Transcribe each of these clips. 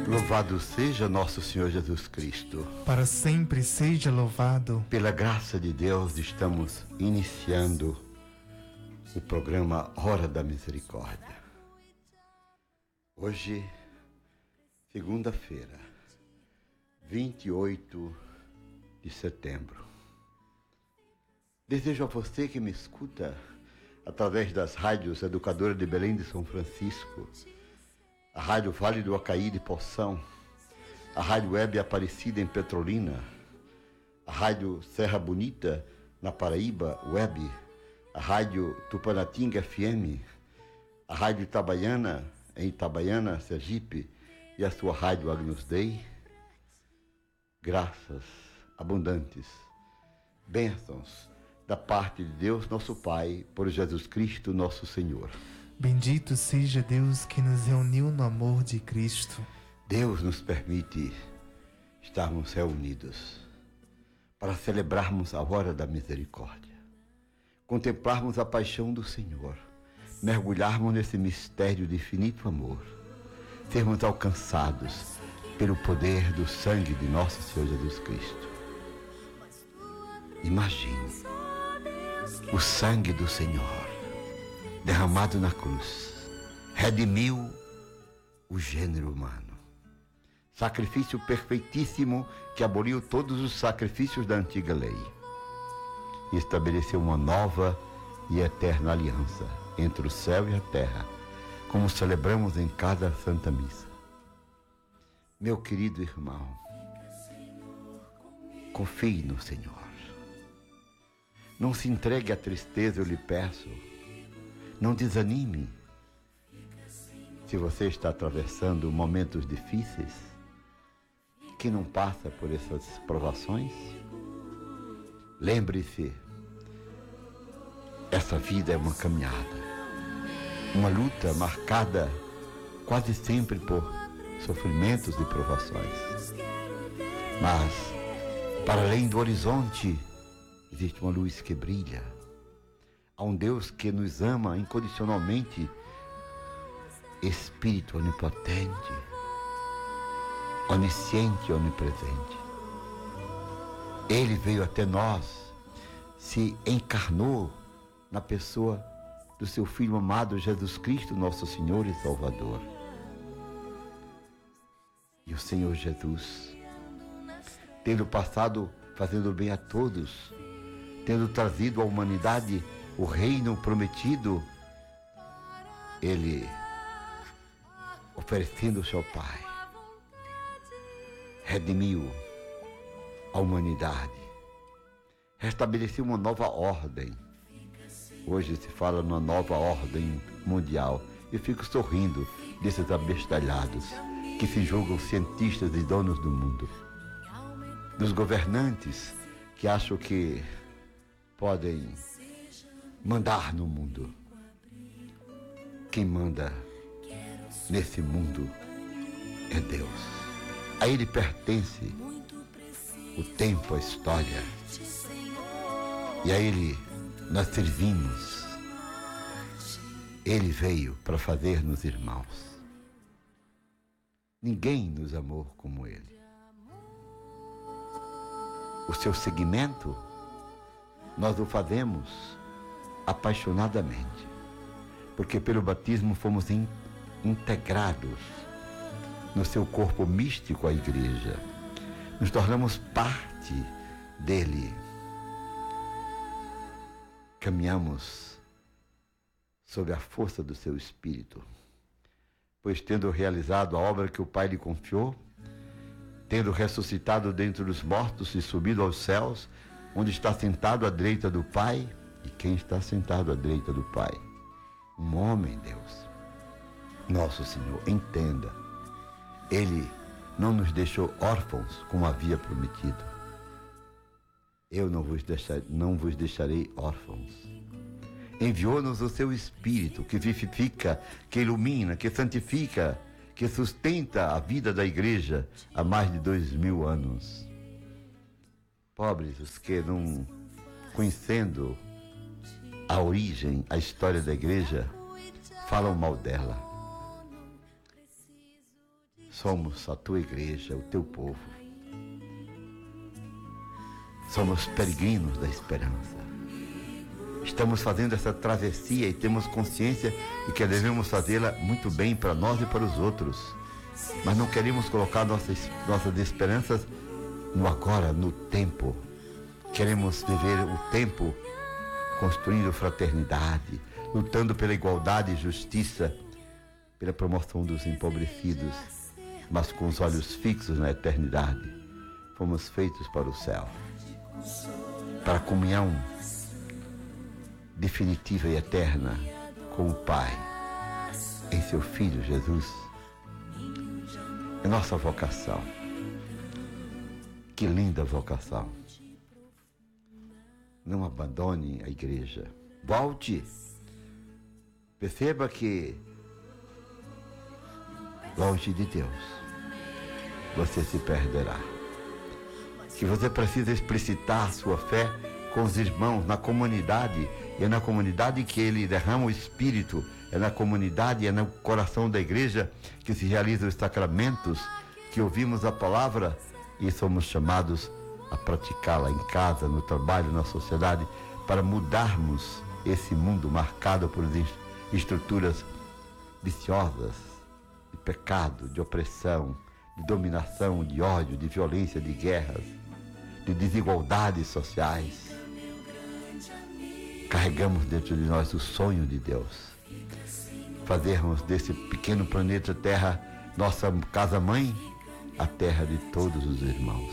Louvado seja nosso Senhor Jesus Cristo. Para sempre seja louvado. Pela graça de Deus, estamos iniciando o programa Hora da Misericórdia. Hoje, segunda-feira, 28 de setembro. Desejo a você que me escuta através das rádios Educadora de Belém de São Francisco, a Rádio Vale do Acaí de Poção, a Rádio Web Aparecida em Petrolina, a Rádio Serra Bonita na Paraíba Web, a Rádio Tupanatinga FM, a Rádio Itabaiana em Itabaiana, Sergipe, e a sua Rádio Agnus Dei. Graças abundantes, bênçãos da parte de Deus nosso Pai, por Jesus Cristo nosso Senhor. Bendito seja Deus que nos reuniu no amor de Cristo. Deus nos permite estarmos reunidos para celebrarmos a hora da misericórdia, contemplarmos a paixão do Senhor, mergulharmos nesse mistério de infinito amor, sermos alcançados pelo poder do sangue de nosso Senhor Jesus Cristo. Imagine o sangue do Senhor derramado na cruz, redimiu o gênero humano. Sacrifício perfeitíssimo que aboliu todos os sacrifícios da antiga lei e estabeleceu uma nova e eterna aliança entre o céu e a terra, como celebramos em cada Santa Missa. Meu querido irmão, confie no Senhor. Não se entregue à tristeza, eu lhe peço. Não desanime. Se você está atravessando momentos difíceis, que não passa por essas provações, lembre-se, essa vida é uma caminhada, uma luta marcada quase sempre por sofrimentos e provações. Mas, para além do horizonte, existe uma luz que brilha. Há um Deus que nos ama incondicionalmente, Espírito onipotente, onisciente e onipresente. Ele veio até nós, se encarnou na pessoa do seu Filho amado Jesus Cristo, nosso Senhor e Salvador. E o Senhor Jesus, tendo passado fazendo bem a todos, tendo trazido à humanidade o reino prometido, ele, oferecendo-se ao Pai, redimiu a humanidade, restabeleceu uma nova ordem. Hoje se fala numa nova ordem mundial. Eu fico sorrindo desses abestalhados que se julgam cientistas e donos do mundo, dos governantes que acham que podem mandar no mundo. Quem manda nesse mundo é Deus. A Ele pertence o tempo, a história. E a Ele nós servimos. Ele veio para fazer-nos irmãos. Ninguém nos amou como Ele. O seu seguimento nós o fazemos apaixonadamente, porque pelo batismo fomos integrados no seu corpo místico, a Igreja. Nos tornamos parte dele. Caminhamos sob a força do seu Espírito, pois tendo realizado a obra que o Pai lhe confiou, tendo ressuscitado dentre os mortos e subido aos céus, onde está sentado à direita do Pai. E quem está sentado à direita do Pai? Um homem, Deus. Nosso Senhor, entenda. Ele não nos deixou órfãos, como havia prometido. Eu não vos deixarei órfãos. Enviou-nos o seu Espírito, que vivifica, que ilumina, que santifica, que sustenta a vida da Igreja há mais de 2000 anos. Pobres os que, não conhecendo a origem, a história da Igreja, falam mal dela. Somos a tua igreja, o teu povo. Somos peregrinos da esperança. Estamos fazendo essa travessia e temos consciência de que devemos fazê-la muito bem para nós e para os outros. Mas não queremos colocar nossas esperanças no agora, no tempo. Queremos viver o tempo construindo fraternidade, lutando pela igualdade e justiça, pela promoção dos empobrecidos, mas com os olhos fixos na eternidade. Fomos feitos para o céu, para a comunhão definitiva e eterna com o Pai, em seu Filho Jesus. É nossa vocação. Que linda vocação. Não abandone a igreja. Volte. Perceba que longe de Deus você se perderá. Que você precisa explicitar sua fé com os irmãos na comunidade. E é na comunidade que ele derrama o Espírito. É na comunidade, é no coração da igreja que se realizam os sacramentos, que ouvimos a palavra e somos chamados a praticá-la em casa, no trabalho, na sociedade, para mudarmos esse mundo marcado por estruturas viciosas, de pecado, de opressão, de dominação, de ódio, de violência, de guerras, de desigualdades sociais. Carregamos dentro de nós o sonho de Deus. Fazermos desse pequeno planeta Terra nossa casa-mãe, a terra de todos os irmãos.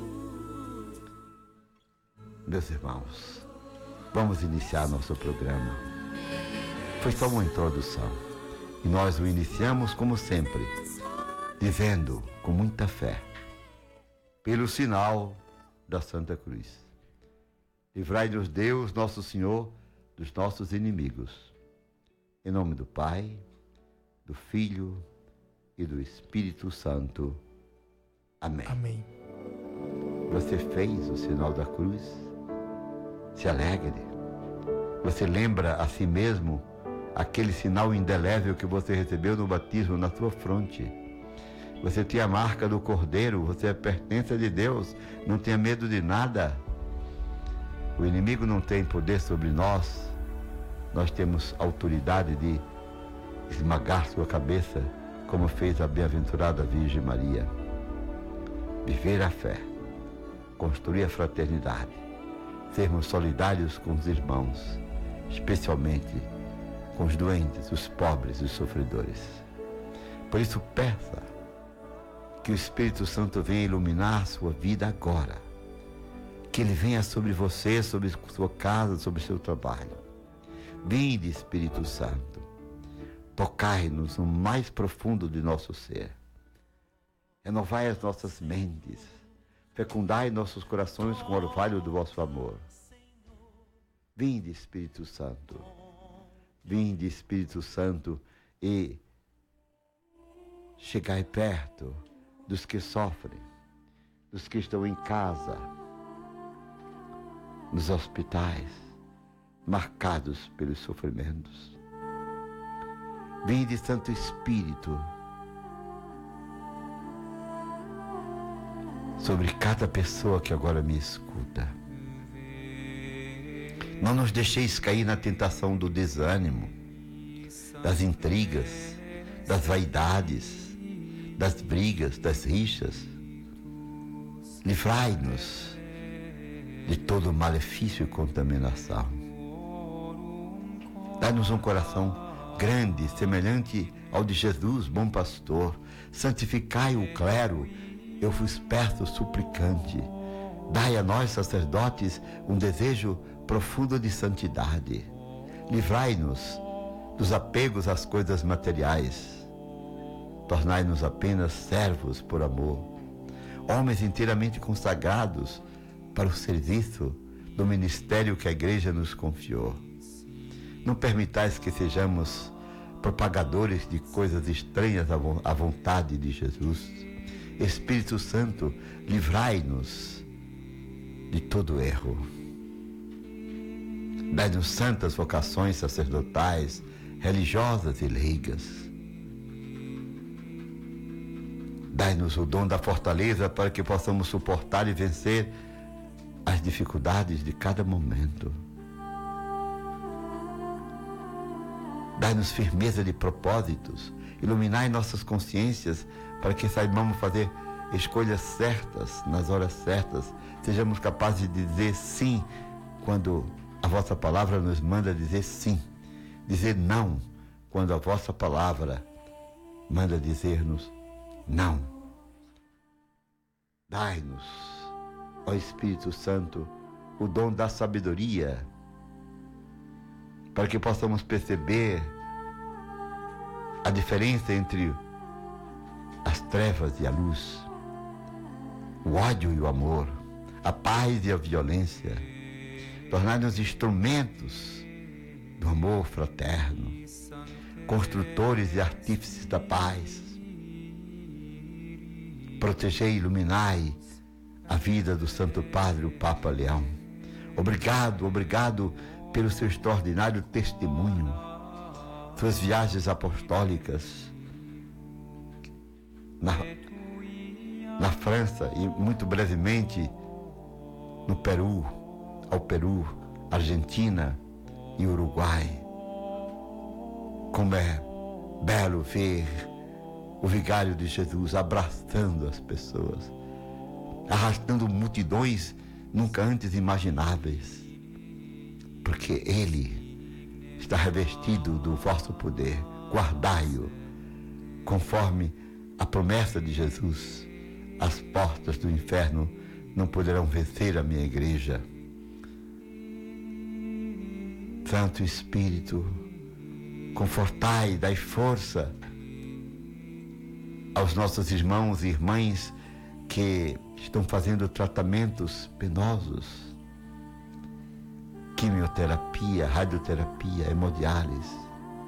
Meus irmãos, vamos iniciar nosso programa. Foi só uma introdução. E nós o iniciamos como sempre, dizendo com muita fé, pelo sinal da Santa Cruz: livrai-nos Deus, nosso Senhor, dos nossos inimigos. Em nome do Pai, do Filho e do Espírito Santo. Amém. Amém. Você fez o sinal da cruz? Se alegre. Você lembra a si mesmo aquele sinal indelével que você recebeu no batismo na sua fronte. Você tem a marca do Cordeiro, você é pertença de Deus, não tenha medo de nada. O inimigo não tem poder sobre nós. Nós temos autoridade de esmagar sua cabeça, como fez a bem-aventurada Virgem Maria. Viver a fé, construir a fraternidade, sermos solidários com os irmãos, especialmente com os doentes, os pobres, os sofredores. Por isso, peça que o Espírito Santo venha iluminar sua vida agora, que ele venha sobre você, sobre sua casa, sobre seu trabalho. Vinde, Espírito Santo, tocai-nos no mais profundo de nosso ser. Renovai as nossas mentes, fecundai nossos corações com o orvalho do vosso amor. Vinde, Espírito Santo. Vinde, Espírito Santo, e chegai perto dos que sofrem, dos que estão em casa, nos hospitais, marcados pelos sofrimentos. Vinde, Santo Espírito, sobre cada pessoa que agora me escuta. Não nos deixeis cair na tentação do desânimo, das intrigas, das vaidades, das brigas, das rixas. Livrai-nos de todo malefício e contaminação. Dai-nos um coração grande, semelhante ao de Jesus, bom pastor. Santificai o clero, eu vos peço suplicante. Dai a nós, sacerdotes, um desejo profundo de santidade. Livrai-nos dos apegos às coisas materiais. Tornai-nos apenas servos por amor, homens inteiramente consagrados para o serviço do ministério que a Igreja nos confiou. Não permitais que sejamos propagadores de coisas estranhas à vontade de Jesus. Espírito Santo, livrai-nos de todo erro. Dai-nos santas vocações sacerdotais, religiosas e leigas. Dai-nos o dom da fortaleza para que possamos suportar e vencer as dificuldades de cada momento. Dai-nos firmeza de propósitos, iluminai nossas consciências para que saibamos fazer escolhas certas nas horas certas, sejamos capazes de dizer sim quando a vossa palavra nos manda dizer sim, dizer não quando a vossa palavra manda dizer-nos não. Dai-nos, ó Espírito Santo, o dom da sabedoria, para que possamos perceber a diferença entre as trevas e a luz, o ódio e o amor, a paz e a violência. Tornar-nos instrumentos do amor fraterno, construtores e artífices da paz. Protegei e iluminai a vida do Santo Padre, o Papa Leão. Obrigado, obrigado pelo seu extraordinário testemunho, suas viagens apostólicas na França e muito brevemente no Peru, ao Peru, Argentina e Uruguai. Como é belo ver o vigário de Jesus abraçando as pessoas, arrastando multidões nunca antes imagináveis, porque Ele está revestido do vosso poder. Guardai-o, conforme a promessa de Jesus. As portas do inferno não poderão vencer a minha igreja. Santo Espírito, confortai, dai força aos nossos irmãos e irmãs que estão fazendo tratamentos penosos, quimioterapia, radioterapia, hemodiálise.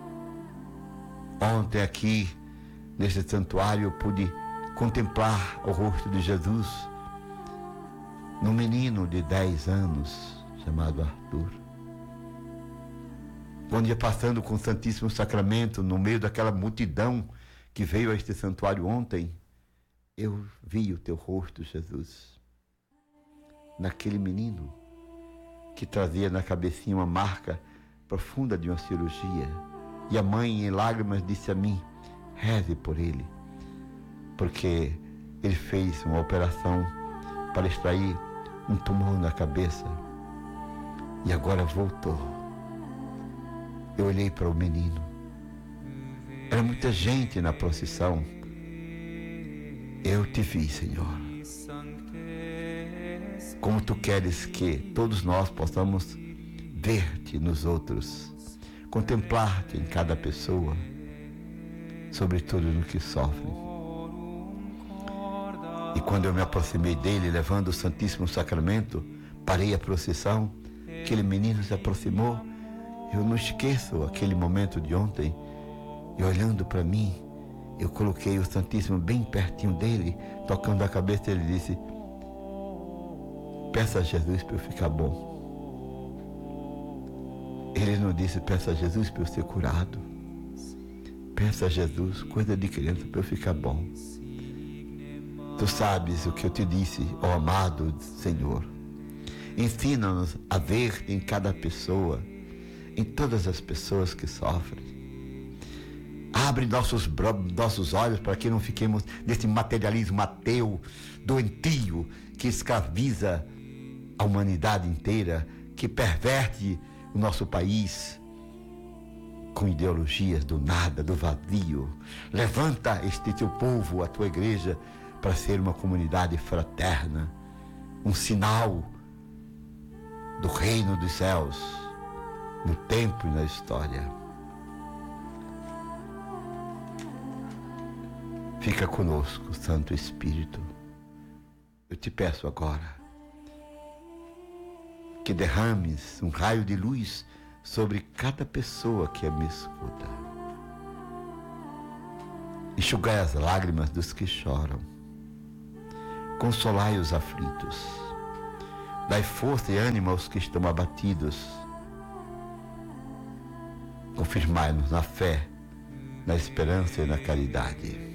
Ontem aqui, neste santuário, pude contemplar o rosto de Jesus num menino de 10 anos, chamado Arthur. Quando ia passando com o Santíssimo Sacramento, no meio daquela multidão que veio a este santuário ontem, eu vi o teu rosto, Jesus, naquele menino que trazia na cabecinha uma marca profunda de uma cirurgia. E a mãe, em lágrimas, disse a mim: reze por ele, porque ele fez uma operação para extrair um tumor na cabeça e agora voltou. Eu olhei para o menino. Era muita gente na procissão. Eu te vi, Senhor. Como tu queres que todos nós possamos ver-te nos outros, contemplar-te em cada pessoa, sobretudo no que sofre. E quando eu me aproximei dele, levando o Santíssimo Sacramento, parei a procissão, aquele menino se aproximou. Eu não esqueço aquele momento de ontem, e olhando para mim, eu coloquei o Santíssimo bem pertinho dele, tocando a cabeça. Ele disse: peça a Jesus para eu ficar bom. Ele não disse: peça a Jesus para eu ser curado. Peça a Jesus, coisa de criança, para eu ficar bom. Tu sabes o que eu te disse, ó amado Senhor. Ensina-nos a ver em cada pessoa, em todas as pessoas que sofrem. Abre nossos olhos para que não fiquemos nesse materialismo ateu, doentio, que escraviza a humanidade inteira, que perverte o nosso país com ideologias do nada, do vazio. Levanta este teu povo, a tua igreja, para ser uma comunidade fraterna, um sinal do reino dos céus, no tempo e na história. Fica conosco, Santo Espírito. Eu te peço agora que derrames um raio de luz sobre cada pessoa que me escuta. Enxugai as lágrimas dos que choram. Consolai os aflitos. Dai força e ânimo aos que estão abatidos. Confirmai-nos na fé, na esperança e na caridade.